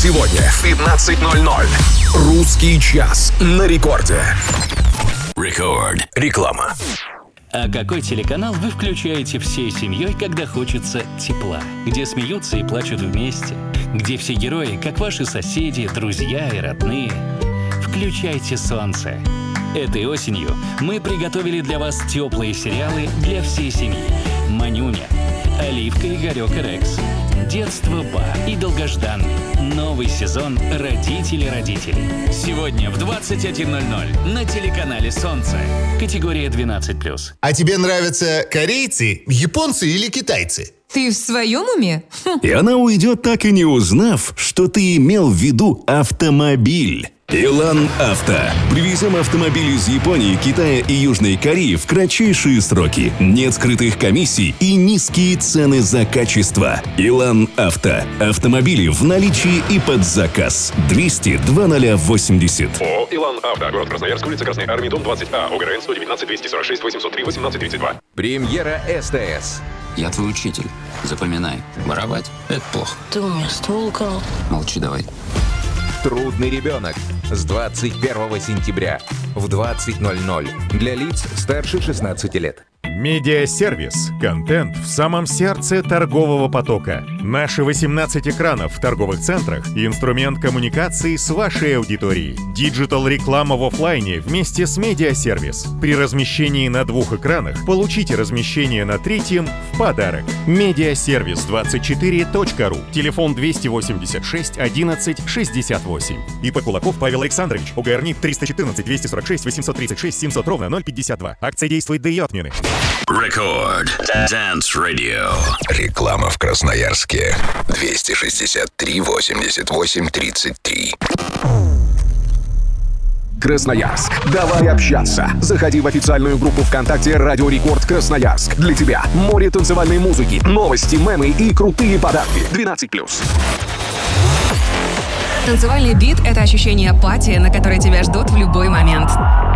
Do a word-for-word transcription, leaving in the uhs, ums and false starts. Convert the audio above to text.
Сегодня в пятнадцать ноль ноль. Русский час на рекорде. Рекорд. Реклама. А какой телеканал вы включаете всей семьей, когда хочется тепла? Где смеются и плачут вместе? Где все герои, как ваши соседи, друзья и родные? Включайте солнце. Этой осенью мы приготовили для вас теплые сериалы для всей семьи. «Манюня», «Оливка, Игорек и Рекс», «Детство Ба» и долгожданный новый сезон «Родители-родители». Сегодня в двадцать один ноль ноль на телеканале «Солнце». Категория двенадцать плюс. А тебе нравятся корейцы, японцы или китайцы? Ты в своем уме? И она уйдет, так и не узнав, что ты имел в виду автомобиль. Илан Авто. Привезем автомобили из Японии, Китая и Южной Кореи в кратчайшие сроки. Нет скрытых комиссий и низкие цены за качество. Илан Авто. Автомобили в наличии и под заказ. двести два ноль восемьдесят. ООО «Илан Авто». Город Красноярск, улица Красной Армии, дом двадцать А. ОГРН сто девятнадцать двести сорок шесть восемьсот три восемнадцать тридцать два. Премьера СТС. Я твой учитель. Запоминай. Воровать – это плохо. Ты у меня ствол украл. Молчи давай. Трудный ребенок. С двадцать первого сентября в двадцать ноль ноль. Для лиц старше шестнадцати лет. Медиасервис. Контент в самом сердце торгового потока. Наши восемнадцать экранов в торговых центрах – инструмент коммуникации с вашей аудиторией. Диджитал-реклама в офлайне вместе с медиасервис. При размещении на двух экранах получите размещение на третьем в подарок. медиасервис двадцать четыре точка ру. Телефон двести восемьдесят шесть одиннадцать шестьдесят восемь. ИП Кулаков Павел Александрович. ОГРНИ триста четырнадцать двести сорок шесть восемьсот тридцать шесть семьсот ровно ноль пятьдесят два. Акция действует до ее отмены. Рекорд. Dance Radio. Реклама в Красноярске. двести шестьдесят три восемьдесят восемь тридцать три. Красноярск. Давай общаться. Заходи в официальную группу ВКонтакте «Радио Рекорд Красноярск». Для тебя море танцевальной музыки, новости, мемы и крутые подарки. двенадцать плюс. Танцевальный бит — это ощущение пати, на которое тебя ждут в любой момент.